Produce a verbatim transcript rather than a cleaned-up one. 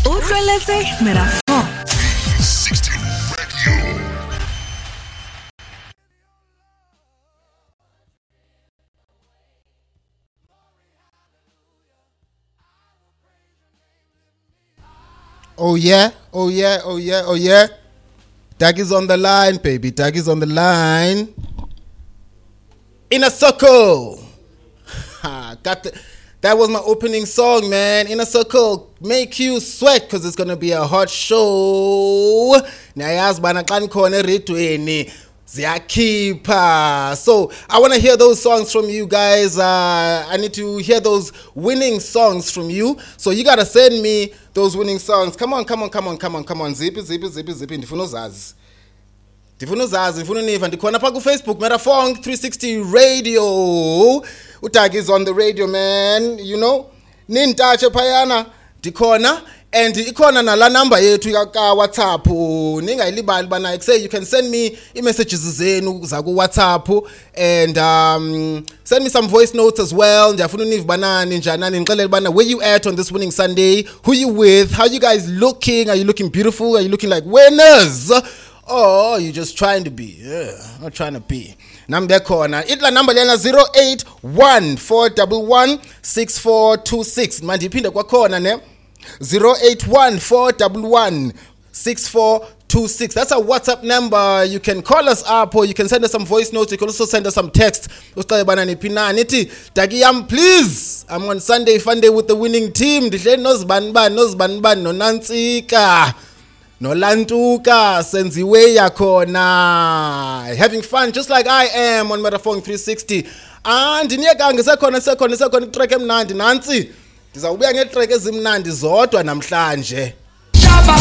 Utlweletse Merafo. three sixty Radio. Oh yeah, oh yeah, oh yeah, oh yeah. Doug is on the line, baby. Doug is on the line. Inner Circle. Got the, that was my opening song, man. Inner Circle, make you sweat, because it's going to be a hot show. Nayaz bana kan khona eredweni ziyakhipha. So I want to hear those songs from you guys. Uh, I need to hear those winning songs from you. So you got to send me those winning songs. Come on, come on, come on, come on, come on. Zippy, zippy, zippy, zippy. Ndifuna uzazi. Ndifuna uzazi, ndifuna univa. Ndikhona pha ku Facebook, Merafong three sixty Radio. Utag is on the radio, man. You know. Nintache phayana. Ndikhona. And ikhona nala number yethu ka WhatsApp. Ningayilibali bana say you can send me i-messages zenu za ku WhatsApp and um, send me some voice notes as well. Ndiyafuna univa bana ninjanani ngixelele bana where you at on this winning Sunday? Who you with? How you guys looking? Are you looking beautiful? Are you looking like winners? Or you just trying to be? Yeah, not trying to be. Number corner. Itla number lena zero eight one four one one six four two six. Mandipinda kwa corner ne. zero eight one four one one six four two six. That's a WhatsApp number. You can call us up or you can send us some voice notes. You can also send us some text. Dagiyam, please. I'm on Sunday Fun Day with the winning team. Nozbanban, Nozbanban, Nonantsika, Nolantuka, Senziwe Yakona. Having fun just like I am on Merafong three sixty. And in Yakanga, second, second, second, track em Nanti. Ndizawubuya ngetrek ezimnandi zodwa namhlanje.